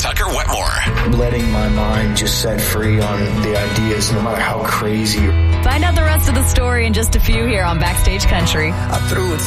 Tucker Wetmore. Letting my mind just set free on the ideas, no matter how crazy. Find out the rest of the story in just a few here on Backstage Country. I threw it